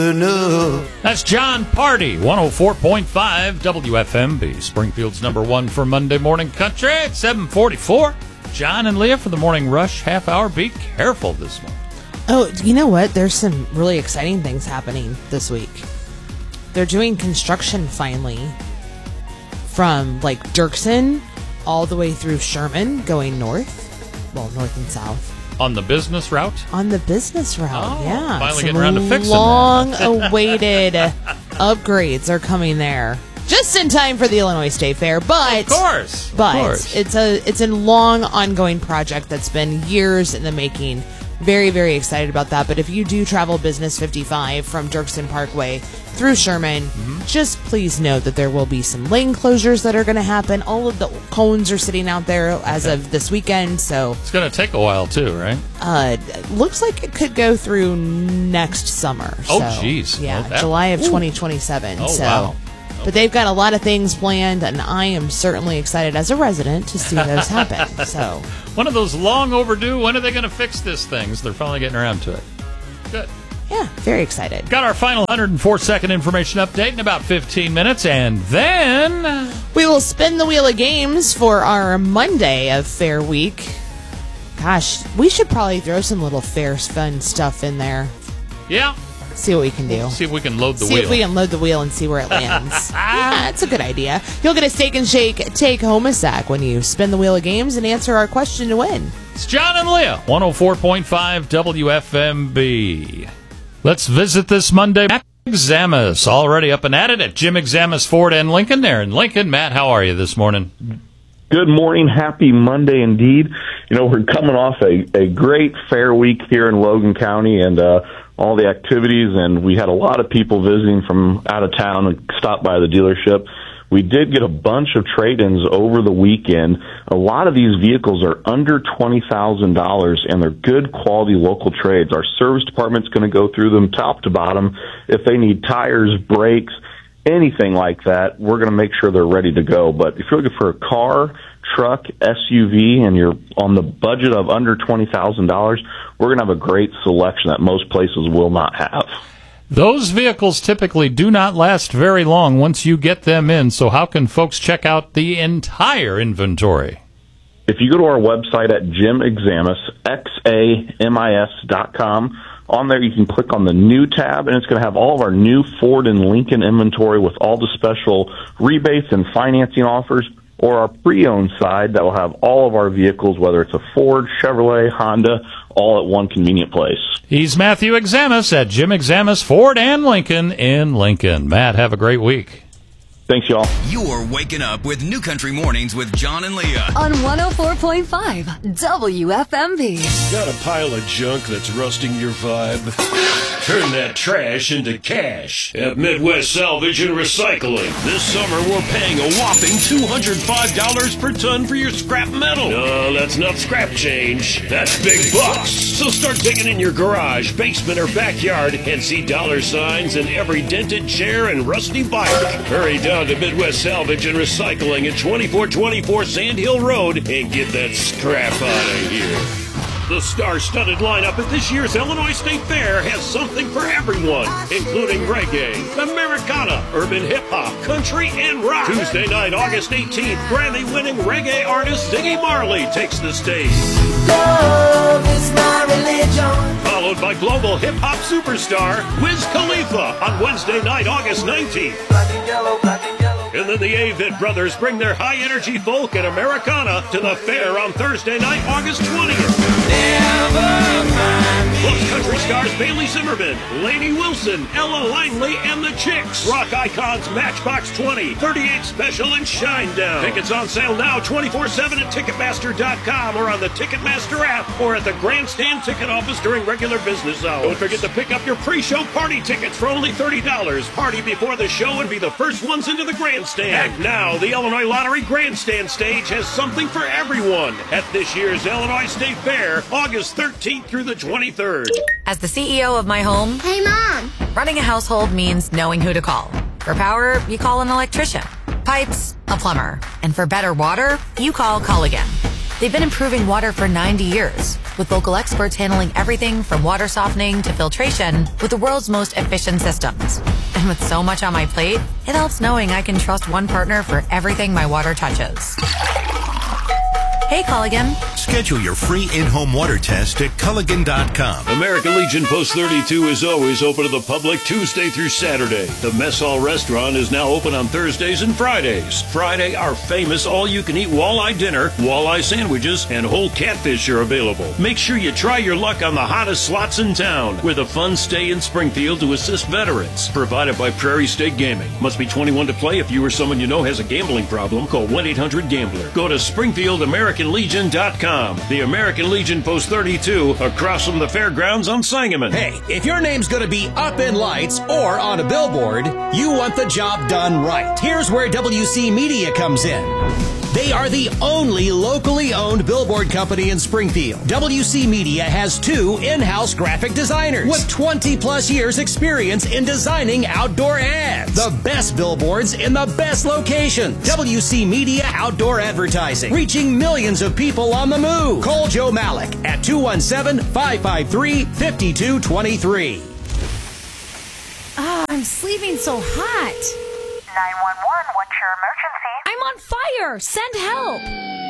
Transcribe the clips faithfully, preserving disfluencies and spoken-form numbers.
That's John Party, one oh four point five W F M B, Springfield's number one for Monday Morning Country at seven forty-four. John and Leah for the Morning Rush half hour. Be careful this morning. Oh, you know what? There's some really exciting things happening this week. They're doing construction finally from like Dirksen all the way through Sherman going north. Well, north and south. On the business route? On the business route, oh, yeah. Finally Some getting around to fixing long-awaited upgrades are coming there. Just in time for the Illinois State Fair, but... Of course. But of course. it's a it's a long, ongoing project that's been years in the making. Very, very excited about that. But if you do travel Business fifty-five from Dirksen Parkway through Sherman, mm-hmm. just please note that there will be some lane closures that are going to happen. All of the cones are sitting out there as okay. of this weekend, so... It's going to take a while, too, right? Uh, looks like it could go through next summer. Oh, so, jeez. Yeah, well, that, July of ooh. twenty twenty-seven. Oh, so. wow. But they've got a lot of things planned, and I am certainly excited as a resident to see those happen. So, one of those long overdue, when are they going to fix this thing? So they're finally getting around to it. Good. Yeah, very excited. Got our final one hundred four second information update in about fifteen minutes, and then... we will spin the wheel of games for our Monday of Fair Week. Gosh, we should probably throw some little fair fun stuff in there. Yeah. See what we can do. See if we can load the see wheel. See if we can load the wheel and see where it lands. Yeah, that's a good idea. You'll get a Steak and Shake take home a sack when you spin the wheel of games and answer our question to win. It's John and Leah, one oh four point five W F M B. Let's visit this Monday. Matt Examus, already up and at it at Jim Examus Ford and Lincoln there in Lincoln. Matt, how are you this morning? Good morning. Happy Monday indeed. You know, we're coming off a, a great fair week here in Logan County and uh, all the activities, and we had a lot of people visiting from out of town and stopped by the dealership. We did get a bunch of trade-ins over the weekend. A lot of these vehicles are under twenty thousand dollars, and they're good quality local trades. Our service department's going to go through them top to bottom. If they need tires, brakes, anything like that, we're going to make sure they're ready to go. But if you're looking for a car, truck, S U V, and you're on the budget of under twenty thousand dollars, we're going to have a great selection that most places will not have. Those vehicles typically do not last very long once you get them in, so how can folks check out the entire inventory? If you go to our website at Jim Examus, X A M I S dot com, on there you can click on the new tab, and it's going to have all of our new Ford and Lincoln inventory with all the special rebates and financing offers, or our pre-owned side that will have all of our vehicles, whether it's a Ford, Chevrolet, Honda, all at one convenient place. He's Matthew Examus at Jim Examus Ford and Lincoln in Lincoln. Matt, have a great week. Thanks, y'all. You're waking up with New Country Mornings with John and Leah on one oh four point five W F M B. Got a pile of junk that's rusting your vibe? Turn that trash into cash at Midwest Salvage and Recycling. This summer, we're paying a whopping two hundred five dollars per ton for your scrap metal. No, that's not scrap change. That's big bucks. So start digging in your garage, basement, or backyard and see dollar signs in every dented chair and rusty bike. Hurry down to Midwest Salvage and Recycling at twenty-four twenty-four Sand Hill Road and get that scrap out of here. The star-studded lineup at this year's Illinois State Fair has something for everyone, including reggae, Americana, urban hip-hop, country, and rock. Tuesday night, August eighteenth, Grammy-winning reggae artist Ziggy Marley takes the stage. Love is my religion. Followed by global hip-hop superstar Wiz Khalifa on Wednesday night, August nineteenth. Black and yellow, black and yellow. And then the Avett Brothers bring their high-energy folk and Americana to the fair on Thursday night, August twentieth. Plus country stars Bailey Zimmerman, Lainey Wilson, Ella Langley, and the Chicks. Rock icons Matchbox twenty, thirty-eight Special, and Shinedown. Tickets on sale now twenty-four seven at Ticketmaster dot com or on the Ticketmaster app or at the Grandstand ticket office during regular business hours. Don't forget to pick up your pre-show party tickets for only thirty dollars. Party before the show and be the first ones into the Grandstand. And now, the Illinois Lottery Grandstand stage has something for everyone at this year's Illinois State Fair, August thirteenth through the twenty-third. As the C E O of my home, hey, Mom! Running a household means knowing who to call. For power, you call an electrician. Pipes, a plumber. And for better water, you call Culligan. They've been improving water for ninety years, with local experts handling everything from water softening to filtration with the world's most efficient systems. And with so much on my plate, it helps knowing I can trust one partner for everything my water touches. Hey, Culligan. Schedule your free in-home water test at Culligan dot com. American Legion Post thirty-two is always open to the public Tuesday through Saturday. The Mess Hall Restaurant is now open on Thursdays and Fridays. Friday, our famous all-you-can-eat walleye dinner, walleye sandwiches, and whole catfish are available. Make sure you try your luck on the hottest slots in town with a fun stay in Springfield to assist veterans. Provided by Prairie State Gaming. Must be twenty-one to play. If you or someone you know has a gambling problem, call one eight hundred gambler. Go to Springfield American Legion dot com. The American Legion Post thirty-two across from the fairgrounds on Sangamon. Hey, if your name's gonna be up in lights or on a billboard, you want the job done right. Here's where W C Media comes in. They are the only locally owned billboard company in Springfield. W C Media has two in-house graphic designers with twenty plus years experience in designing outdoor ads. The best billboards in the best locations. W C Media Outdoor Advertising, reaching millions of people on the move. Call Joe Malik at two one seven, five five three, five two two three. Ah, I'm sleeping so hot. nine one one, what's your emergency? I'm on fire! Send help!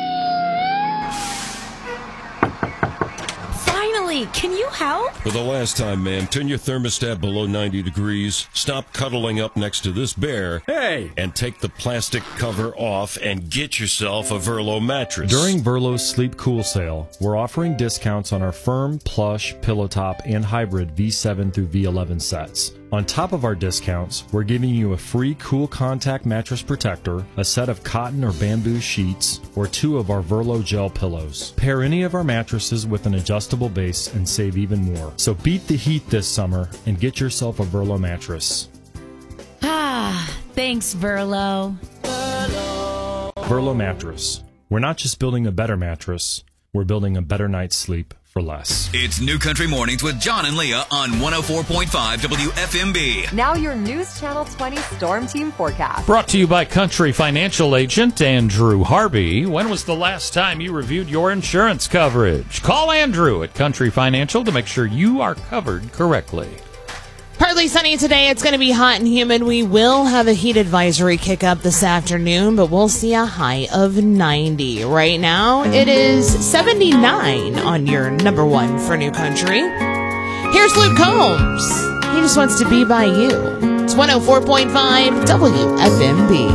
Finally, can you help? For the last time, ma'am, turn your thermostat below ninety degrees, stop cuddling up next to this bear, Hey! and take the plastic cover off and get yourself a Verlo mattress. During Verlo's Sleep Cool sale, we're offering discounts on our firm, plush, pillow top, and hybrid V seven through V eleven sets. On top of our discounts, we're giving you a free Cool Contact mattress protector, a set of cotton or bamboo sheets, or two of our Verlo gel pillows. Pair any of our mattresses with an adjustable base and save even more. So beat the heat this summer and get yourself a Verlo mattress. Ah, thanks, Verlo. Verlo mattress. We're not just building a better mattress, we're building a better night's sleep for less. It's New Country Mornings with John and Leah on one oh four point five W F M B. Now your News Channel twenty Storm Team forecast. Brought to you by Country Financial Agent Andrew Harvey. When was the last time you reviewed your insurance coverage? Call Andrew at Country Financial to make sure you are covered correctly. Partly sunny today. It's going to be hot and humid. We will have a heat advisory kick up this afternoon, but we'll see a high of ninety. Right now, it is seventy-nine on your number one for New Country. Here's Luke Combs. He just wants to be by you. It's one oh four point five W F M B.